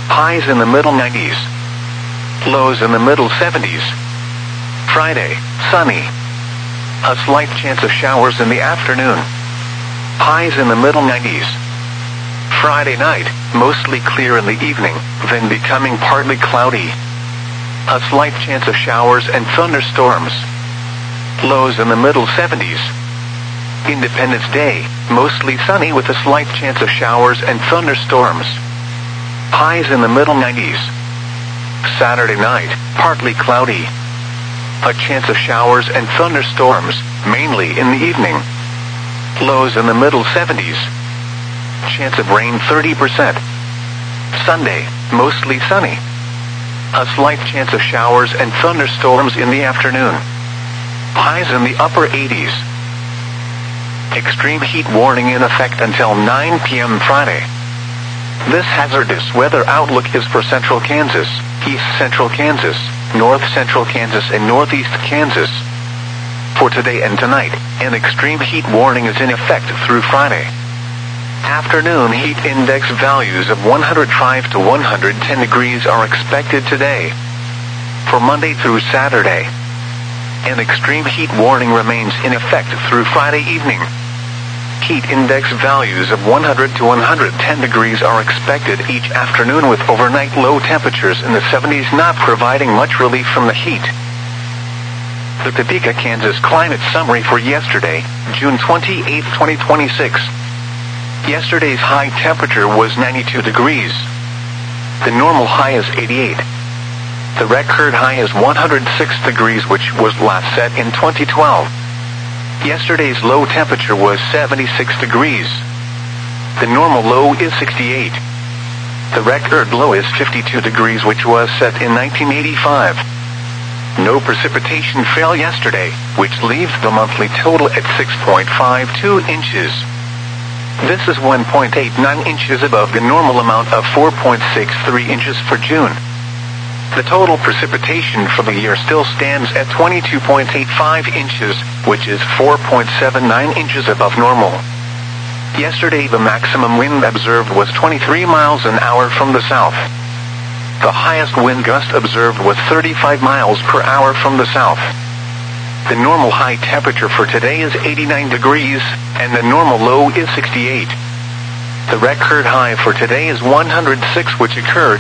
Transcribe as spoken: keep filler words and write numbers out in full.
Highs in the middle nineties. Lows in the middle seventies. Friday, sunny. A slight chance of showers in the afternoon. Highs in the middle nineties. Friday night, mostly clear in the evening, then becoming partly cloudy. A slight chance of showers and thunderstorms. Lows in the middle seventies. Independence Day, mostly sunny with a slight chance of showers and thunderstorms. Highs in the middle nineties. Saturday night, partly cloudy. A chance of showers and thunderstorms, mainly in the evening. Lows in the middle seventies. Chance of rain thirty percent. Sunday, mostly sunny. A slight chance of showers and thunderstorms in the afternoon. Highs in the upper eighties. Extreme heat warning in effect until nine p.m. Friday. This hazardous weather outlook is for central Kansas, east central Kansas, north central Kansas, and northeast Kansas. For today and tonight, an extreme heat warning is in effect through Friday. Afternoon heat index values of one hundred five to one hundred ten degrees are expected today. For Monday through Saturday, an extreme heat warning remains in effect through Friday evening. Heat index values of one hundred to one hundred ten degrees are expected each afternoon, with overnight low temperatures in the seventies not providing much relief from the heat. The Topeka, Kansas climate summary for yesterday, June twenty-eighth, twenty twenty-six. Yesterday's high temperature was ninety-two degrees. The normal high is eighty-eight. The record high is one hundred six degrees, which was last set in twenty twelve. Yesterday's low temperature was seventy-six degrees. The normal low is sixty-eight. The record low is fifty-two degrees, which was set in nineteen eighty-five. No precipitation fell yesterday, which leaves the monthly total at six point five two inches. This is one point eight nine inches above the normal amount of four point six three inches for June. The total precipitation for the year still stands at twenty-two point eight five inches, which is four point seven nine inches above normal. Yesterday the maximum wind observed was twenty-three miles an hour from the south. The highest wind gust observed was thirty-five miles per hour from the south. The normal high temperature for today is eighty-nine degrees, and the normal low is sixty-eight. The record high for today is one hundred six, which occurred